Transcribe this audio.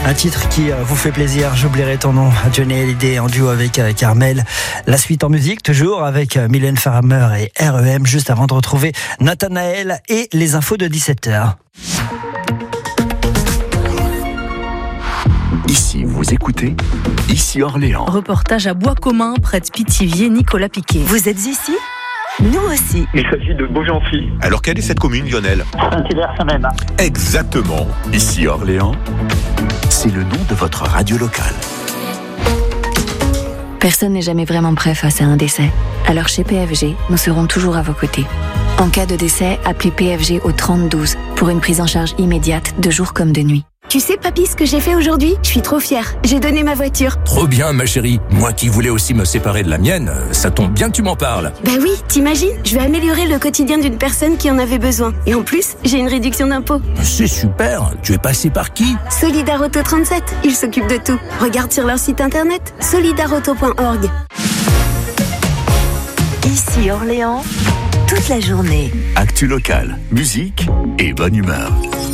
Un titre qui vous fait plaisir, j'oublierai ton nom. Johnny Hallyday en duo avec Carmel. La suite en musique, toujours avec Mylène Farmer et REM, juste avant de retrouver Nathanaël et les infos de 17h. Ici, vous écoutez Ici Orléans. Reportage à Bois-Commun, près de Pithiviers, Nicolas Piquet. Vous êtes ici ? Nous aussi. Il s'agit de Beaugency. Alors quelle est cette commune, Lionel ? Saint-Hilaire-Saint-Même. Exactement. Ici Orléans, c'est le nom de votre radio locale. Personne n'est jamais vraiment prêt face à un décès. Alors chez PFG, nous serons toujours à vos côtés. En cas de décès, appelez PFG au 3012 pour une prise en charge immédiate de jour comme de nuit. Tu sais, papy, ce que j'ai fait aujourd'hui ? Je suis trop fière. J'ai donné ma voiture. Trop bien, ma chérie. Moi qui voulais aussi me séparer de la mienne, ça tombe bien que tu m'en parles. Bah oui, t'imagines ? Je vais améliorer le quotidien d'une personne qui en avait besoin. Et en plus, j'ai une réduction d'impôt. C'est super. Tu es passé par qui ? Solidarauto 37. Ils s'occupent de tout. Regarde sur leur site internet, solidarauto.org. Ici Orléans, toute la journée. Actu locale, musique et bonne humeur.